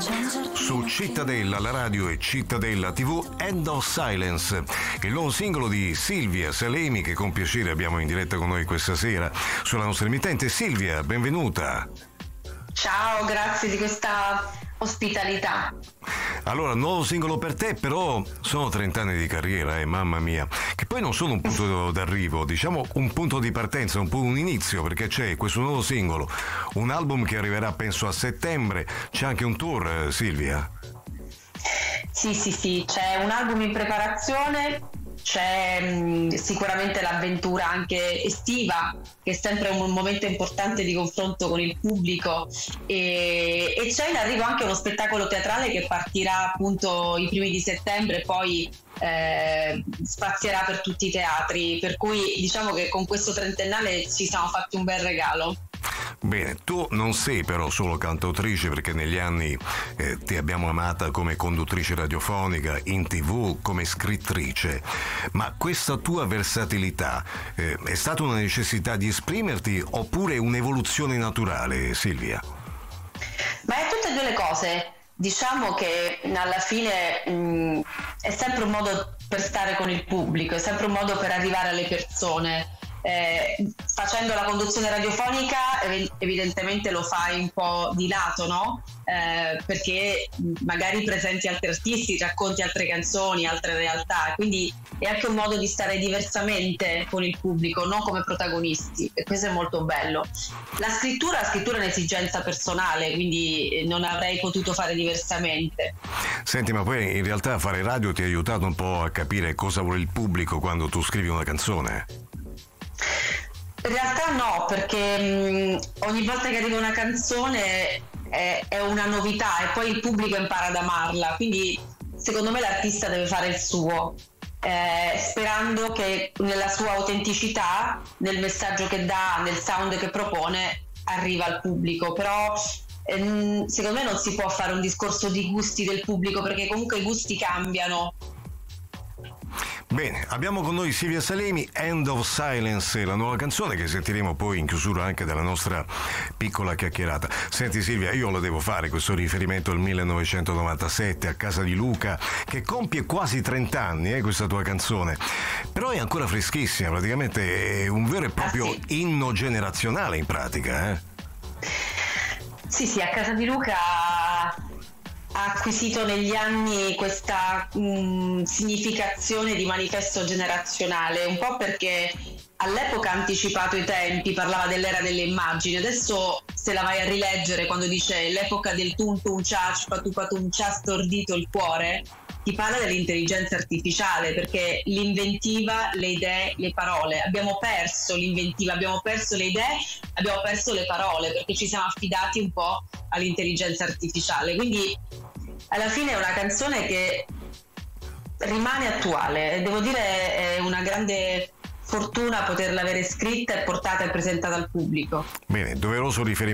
Su Cittadella, la radio e Cittadella TV, End of Silence, il nuovo singolo di Silvia Salemi che con piacere abbiamo in diretta con noi questa sera sulla nostra emittente. Silvia, benvenuta. Ciao, grazie di questa ospitalità. Allora, nuovo singolo per te, però sono 30 anni di carriera, mamma mia, che poi non sono un punto d'arrivo, diciamo un punto di partenza, un po' un inizio, perché c'è questo nuovo singolo, un album che arriverà penso a settembre, c'è anche un tour, Silvia? Sì, c'è un album in preparazione, c'è sicuramente l'avventura anche estiva, che è sempre un momento importante di confronto con il pubblico, e c'è in arrivo anche uno spettacolo teatrale che partirà appunto i primi di settembre, poi spazierà per tutti i teatri, per cui diciamo che con questo trentennale ci siamo fatti un bel regalo. Bene, tu non sei però solo cantautrice, perché negli anni ti abbiamo amata come conduttrice radiofonica, in TV, come scrittrice, ma questa tua versatilità è stata una necessità di esprimerti oppure un'evoluzione naturale, Silvia? Ma è tutte e due le cose. Diciamo che alla fine è sempre un modo per stare con il pubblico, è sempre un modo per arrivare alle persone. Facendo la conduzione radiofonica evidentemente lo fai un po' di lato, no? Perché magari presenti altri artisti, racconti altre canzoni, altre realtà, quindi è anche un modo di stare diversamente con il pubblico, non come protagonisti, e questo è molto bello. La scrittura è un'esigenza personale, quindi non avrei potuto fare diversamente. Senti, ma poi in realtà fare radio ti ha aiutato un po' a capire cosa vuole il pubblico quando tu scrivi una canzone? In realtà no, perché ogni volta che arriva una canzone è una novità e poi il pubblico impara ad amarla, quindi secondo me l'artista deve fare il suo, sperando che nella sua autenticità, nel messaggio che dà, nel sound che propone, arriva al pubblico. Però secondo me non si può fare un discorso di gusti del pubblico, perché comunque i gusti cambiano. Bene, abbiamo con noi Silvia Salemi, End of Silence, la nuova canzone che sentiremo poi in chiusura anche della nostra piccola chiacchierata. Senti Silvia, io lo devo fare questo riferimento al 1997, a casa di Luca, che compie quasi 30 anni, questa tua canzone, però è ancora freschissima, praticamente è un vero e proprio inno generazionale in pratica. Sì, a casa di Luca ha acquisito negli anni questa significazione di manifesto generazionale, un po' perché all'epoca ha anticipato i tempi, parlava dell'era delle immagini. Adesso se la vai a rileggere, quando dice l'epoca del tum tum cia, patupatum cia, stordito il cuore, ti parla dell'intelligenza artificiale, perché l'inventiva, le idee, le parole, abbiamo perso l'inventiva, abbiamo perso le idee, abbiamo perso le parole, perché ci siamo affidati un po' all'intelligenza artificiale. Quindi alla fine è una canzone che rimane attuale, e devo dire è una grande fortuna poterla avere scritta e portata e presentata al pubblico. Bene, doveroso riferimento